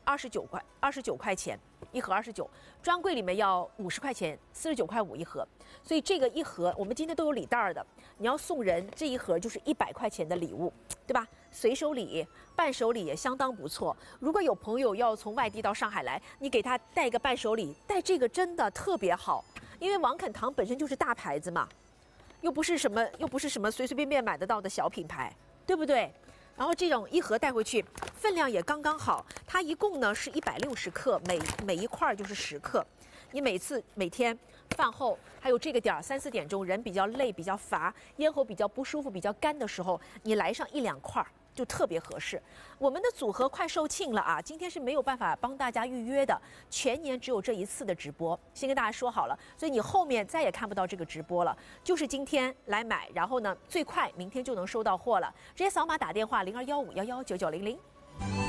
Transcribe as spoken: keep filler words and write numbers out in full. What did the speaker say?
二十九块，二十九块钱一盒，二十九，专柜里面要五十块钱，四十九块五一盒。所以这个一盒，我们今天都有礼袋的，你要送人这一盒就是一百块钱的礼物，对吧？随手礼、伴手礼也相当不错。如果有朋友要从外地到上海来，你给他带个伴手礼，带这个真的特别好，因为王肯堂本身就是大牌子嘛，又不是什么又不是什么随随便便买得到的小品牌，对不对？然后这种一盒带回去，分量也刚刚好。它一共呢是一百六十克，每每一块就是十克。你每次每天饭后还有这个点儿三四点钟，人比较累、比较乏，咽喉比较不舒服、比较干的时候，你来上一两块就特别合适。我们的组合快售罄了啊！今天是没有办法帮大家预约的，全年只有这一次的直播，先跟大家说好了，所以你后面再也看不到这个直播了，就是今天来买，然后呢最快明天就能收到货了，直接扫码打电话零二幺五幺幺九九零零。